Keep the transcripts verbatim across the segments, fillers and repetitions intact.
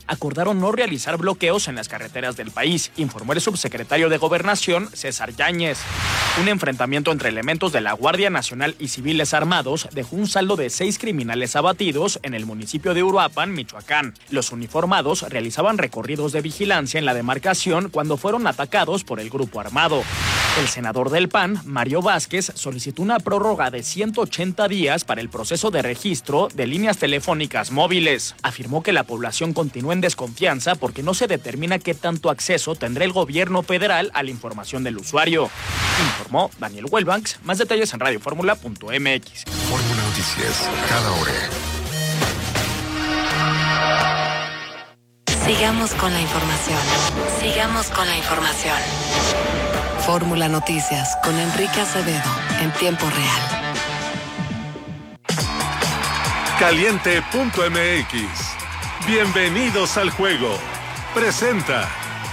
acordaron no realizar bloqueos en las carreteras del país, informó el subsecretario de Gobernación, César Yáñez. Un enfrentamiento entre elementos de la Guardia Nacional y civiles armados dejó un saldo de seis criminales abatidos en el municipio de Uruapan, Michoacán. Los uniformados realizaban recorridos de vigilancia en la demarcación cuando fueron atacados por el grupo armado. El senador del P A N, Mario Vázquez, solicitó una prórroga de ciento ochenta días para el proceso de registro de líneas telefónicas móviles. Afirmó que la población continúa en desconfianza porque no se determina qué tanto acceso tendrá el gobierno federal a la información del usuario. Informó Daniel Huelbanks. Más detalles en radio fórmula punto m x. Fórmula Noticias, cada hora. Sigamos con la información. Sigamos con la información. Fórmula Noticias con Enrique Acevedo en tiempo real. Caliente punto m x. Bienvenidos al juego. Presenta.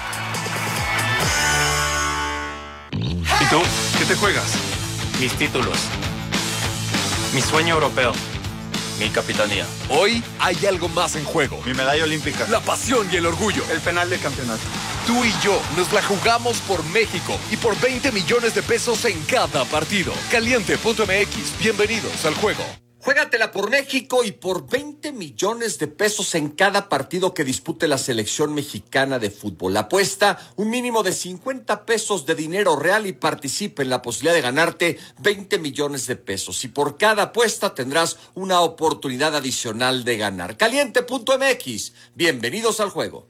¿Y tú? ¿Qué te juegas? Mis títulos. Mi sueño europeo. Mi capitanía. Hoy hay algo más en juego. Mi medalla olímpica. La pasión y el orgullo. El penal de campeonato. Tú y yo nos la jugamos por México y por veinte millones de pesos en cada partido. Caliente punto m x. Bienvenidos al juego. Juégatela por México y por veinte millones de pesos en cada partido que dispute la selección mexicana de fútbol. Apuesta un mínimo de cincuenta pesos de dinero real y participa en la posibilidad de ganarte veinte millones de pesos. Y por cada apuesta tendrás una oportunidad adicional de ganar. Caliente punto m x. Bienvenidos al juego.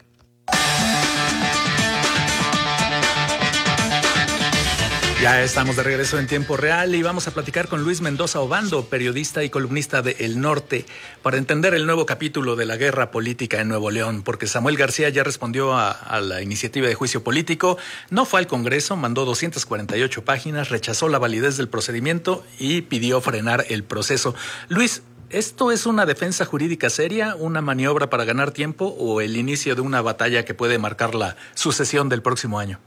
Ya estamos de regreso en tiempo real y vamos a platicar con Luis Mendoza Obando, periodista y columnista de El Norte, para entender el nuevo capítulo de la guerra política en Nuevo León, porque Samuel García ya respondió a, a la iniciativa de juicio político, no fue al Congreso, mandó doscientas cuarenta y ocho páginas, rechazó la validez del procedimiento y pidió frenar el proceso. Luis, ¿esto es una defensa jurídica seria, una maniobra para ganar tiempo o el inicio de una batalla que puede marcar la sucesión del próximo año?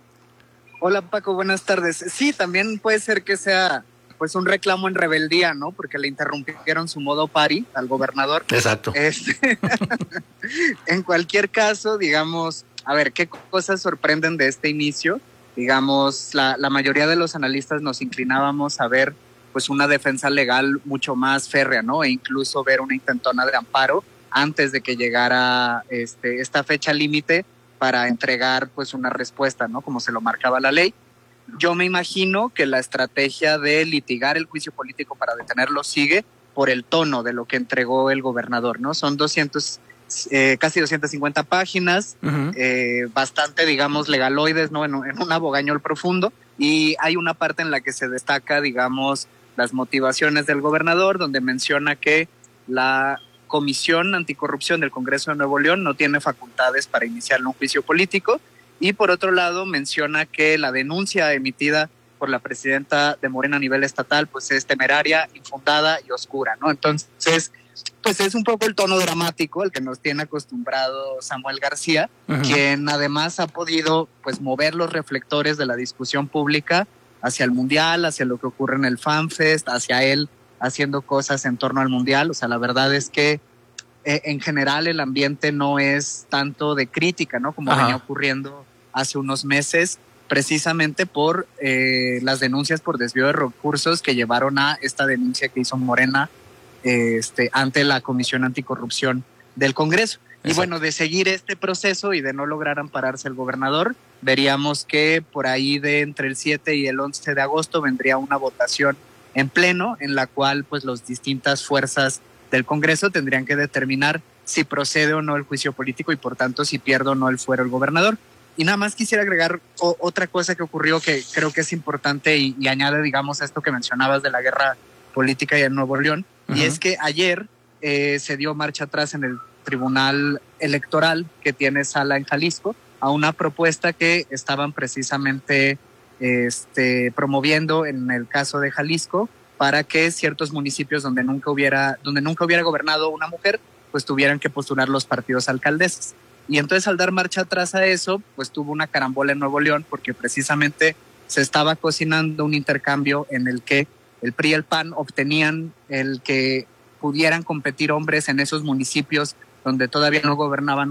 Hola Paco, buenas tardes. Sí, también puede ser que sea pues un reclamo en rebeldía, ¿no? Porque le interrumpieron su modo party al gobernador. Exacto. Este, en cualquier caso, digamos, a ver, ¿qué cosas sorprenden de este inicio? Digamos, la, la mayoría de los analistas nos inclinábamos a ver pues una defensa legal mucho más férrea, ¿no? E incluso ver una intentona de amparo antes de que llegara este, esta fecha límite para entregar pues una respuesta, ¿no? Como se lo marcaba la ley. Yo me imagino que la estrategia de litigar el juicio político para detenerlo sigue por el tono de lo que entregó el gobernador, ¿no? Son doscientos, eh, casi doscientas cincuenta páginas, uh-huh. eh, bastante, digamos, legaloides, ¿no? En, en un abogañol profundo, y hay una parte en la que se destaca, digamos, las motivaciones del gobernador, donde menciona que la Comisión Anticorrupción del Congreso de Nuevo León no tiene facultades para iniciar un juicio político, y por otro lado menciona que la denuncia emitida por la presidenta de Morena a nivel estatal pues es temeraria, infundada y oscura, ¿no? Entonces, pues es un poco el tono dramático al que nos tiene acostumbrado Samuel García, uh-huh. quien además ha podido pues mover los reflectores de la discusión pública hacia el Mundial, hacia lo que ocurre en el FanFest, hacia él haciendo cosas en torno al Mundial. O sea, la verdad es que eh, en general el ambiente no es tanto de crítica, ¿no? Como Ajá. venía ocurriendo hace unos meses, precisamente por eh, las denuncias por desvío de recursos que llevaron a esta denuncia que hizo Morena eh, este, ante la Comisión Anticorrupción del Congreso. Exacto. Y bueno, de seguir este proceso y de no lograr ampararse el gobernador, veríamos que por ahí de entre el siete y el once de agosto vendría una votación en pleno, en la cual pues las distintas fuerzas del Congreso tendrían que determinar si procede o no el juicio político y por tanto si pierde o no el fuero el gobernador. Y nada más quisiera agregar o, otra cosa que ocurrió que creo que es importante y, y añade, digamos, esto que mencionabas de la guerra política y en Nuevo León, uh-huh. y es que ayer eh, se dio marcha atrás en el Tribunal Electoral que tiene sala en Jalisco a una propuesta que estaban precisamente Este, promoviendo en el caso de Jalisco para que ciertos municipios donde nunca hubiera donde nunca hubiera gobernado una mujer pues tuvieran que postular los partidos alcaldesas. Y entonces al dar marcha atrás a eso pues tuvo una carambola en Nuevo León porque precisamente se estaba cocinando un intercambio en el que el P R I y el P A N obtenían el que pudieran competir hombres en esos municipios donde todavía no gobernaban